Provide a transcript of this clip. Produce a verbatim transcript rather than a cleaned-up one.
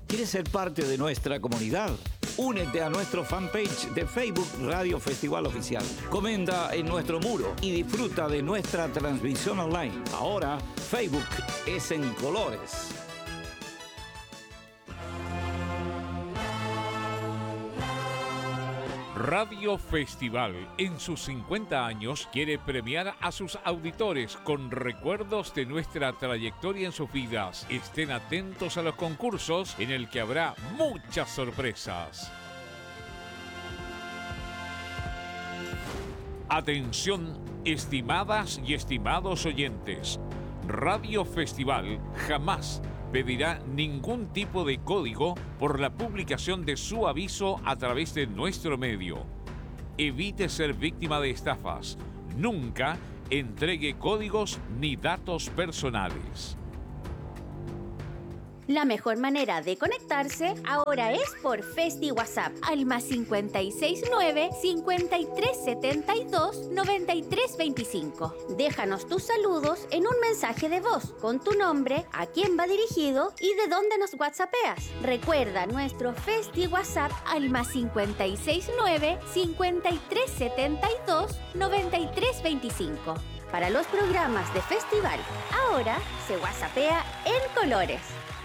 ¿Quieres ser parte de nuestra comunidad? Únete a nuestro fanpage de Facebook Radio Festival Oficial. Comenta en nuestro muro y disfruta de nuestra transmisión online. Ahora, Facebook es en colores. Radio Festival, en sus cincuenta años, quiere premiar a sus auditores con recuerdos de nuestra trayectoria en sus vidas. Estén atentos a los concursos en el que habrá muchas sorpresas. Atención, estimadas y estimados oyentes. Radio Festival jamás pedirá ningún tipo de código por la publicación de su aviso a través de nuestro medio. Evite ser víctima de estafas. Nunca entregue códigos ni datos personales. La mejor manera de conectarse ahora es por Festi WhatsApp al más cincuenta y seis nueve, cincuenta y tres setenta y dos, noventa y tres veinticinco. Déjanos tus saludos en un mensaje de voz con tu nombre, a quién va dirigido y de dónde nos whatsappeas. Recuerda nuestro Festi WhatsApp al más cincuenta y seis nueve, cincuenta y tres setenta y dos, noventa y tres veinticinco. Para los programas de festival, ahora se whatsappea en colores.